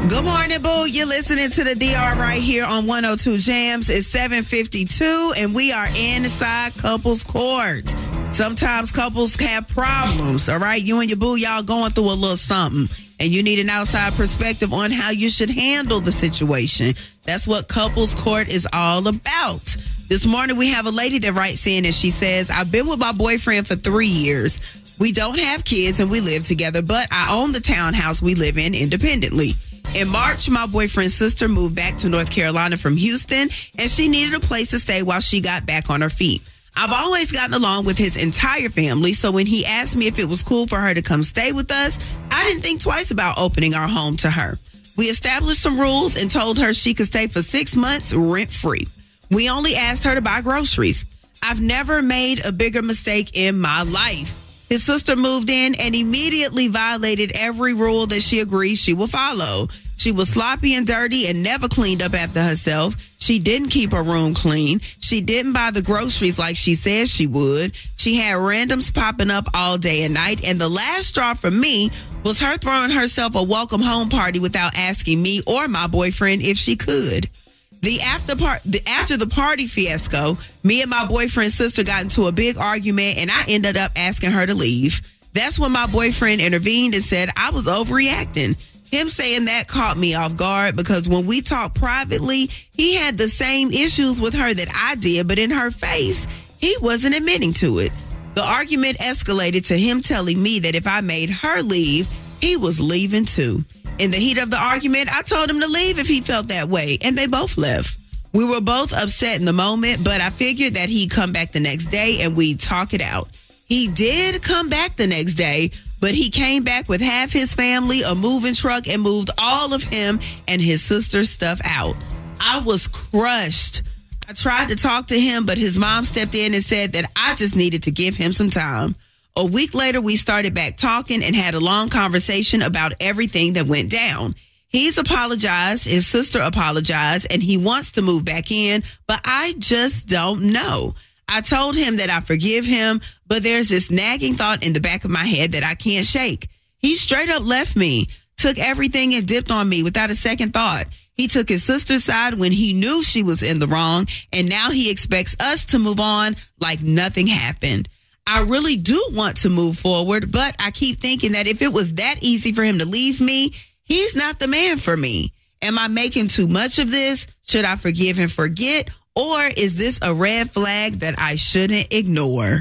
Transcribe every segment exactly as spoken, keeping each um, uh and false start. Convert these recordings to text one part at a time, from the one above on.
Good morning, boo. You're listening to the D R right here on one oh two Jams. It's seven fifty-two, and we are inside couples court. Sometimes couples have problems, all right? You and your boo, y'all going through a little something, and you need an outside perspective on how you should handle the situation. That's what couples court is all about. This morning, we have a lady that writes in, and she says, I've been with my boyfriend for three years. We don't have kids, and we live together, but I own the townhouse we live in independently. In March, my boyfriend's sister moved back to North Carolina from Houston, and she needed a place to stay while she got back on her feet. I've always gotten along with his entire family, so when he asked me if it was cool for her to come stay with us, I didn't think twice about opening our home to her. We established some rules and told her she could stay for six months rent-free. We only asked her to buy groceries. I've never made a bigger mistake in my life. His sister moved in and immediately violated every rule that she agreed she would follow. She was sloppy and dirty and never cleaned up after herself. She didn't keep her room clean. She didn't buy the groceries like she said she would. She had randoms popping up all day and night. And the last straw for me was her throwing herself a welcome home party without asking me or my boyfriend if she could. The after part, the, after the party fiasco, me and my boyfriend's sister got into a big argument, and I ended up asking her to leave. That's when my boyfriend intervened and said I was overreacting. Him saying that caught me off guard because when we talked privately, he had the same issues with her that I did, but in her face, he wasn't admitting to it. The argument escalated to him telling me that if I made her leave, he was leaving too. In the heat of the argument, I told him to leave if he felt that way, and they both left. We were both upset in the moment, but I figured that he'd come back the next day and we'd talk it out. He did come back the next day, but he came back with half his family, a moving truck, and moved all of him and his sister's stuff out. I was crushed. I tried to talk to him, but his mom stepped in and said that I just needed to give him some time. A week later, we started back talking and had a long conversation about everything that went down. He's apologized, his sister apologized, and he wants to move back in, but I just don't know. I told him that I forgive him, but there's this nagging thought in the back of my head that I can't shake. He straight up left me, took everything and dipped on me without a second thought. He took his sister's side when he knew she was in the wrong, and now he expects us to move on like nothing happened. I really do want to move forward, but I keep thinking that if it was that easy for him to leave me, he's not the man for me. Am I making too much of this? Should I forgive and forget? Or is this a red flag that I shouldn't ignore?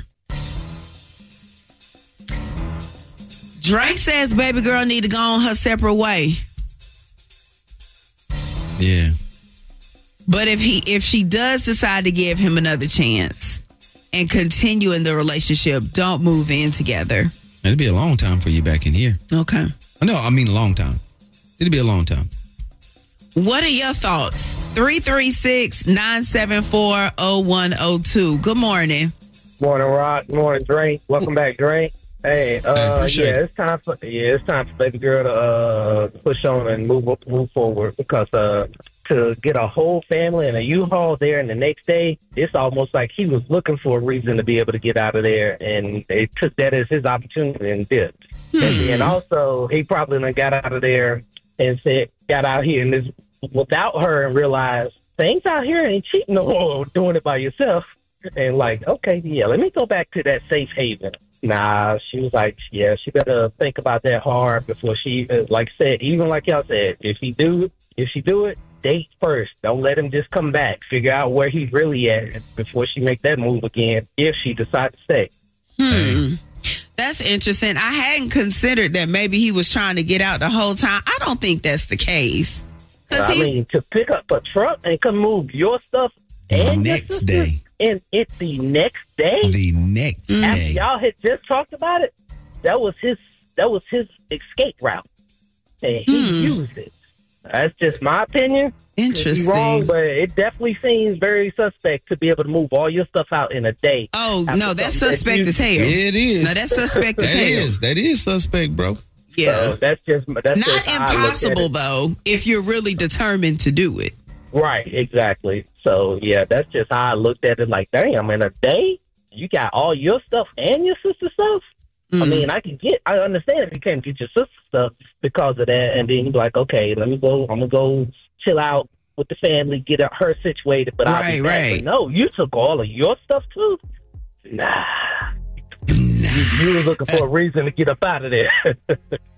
Drake says baby girl need to go on her separate way. Yeah. But if he if she does decide to give him another chance and continue in the relationship, don't move in together. It'll be a long time for you back in here. Okay. No, I mean a long time. It'll be a long time. What are your thoughts? three three six, nine seven four, oh one oh two. Good morning. Morning, Rod. Morning, Drake. Welcome back, Drake. Hey, uh, yeah, it. it's time for yeah, it's time for baby girl to uh, push on and move up, move forward because uh, to get a whole family and a U-Haul there, and the next day, it's almost like he was looking for a reason to be able to get out of there, and they took that as his opportunity and dipped. Hmm. And, and also, he probably done got out of there and said, got out here and this without her and realized things out here ain't cheap no more, doing it by yourself. And like, okay, yeah, let me go back to that safe haven. Nah, she was like, yeah, she better think about that hard before she, uh, like said, even like y'all said, if he do, if she do it, date first. Don't let him just come back. Figure out where he's really at before she make that move again, if she decides to stay. Hmm. That's interesting. I hadn't considered that maybe he was trying to get out the whole time. I don't think that's the case. I he, mean, to pick up a truck and come move your stuff and next day. And it's the next day. The next After day. Y'all had just talked about it. That was his. That was his escape route, and he hmm. used it. That's just my opinion. Interesting. Wrong, but it definitely seems very suspect to be able to move all your stuff out in a day. Oh no, that's suspect that as hell. It is. No, that's suspect as that hell. Is. That is suspect, bro. Yeah, so that's just that's not just impossible though. If you're really determined to do it. Right, exactly. So, yeah, that's just how I looked at it. Like, damn, in a day, you got all your stuff and your sister's stuff? Mm. I mean, I can get, I understand if you can't get your sister stuff because of that, and then you're like, okay, let me go, I'm gonna go chill out with the family, get her situated, but right, I'll be back. right. But no, you took all of your stuff too? Nah. nah. You, you were looking for a reason to get up out of there.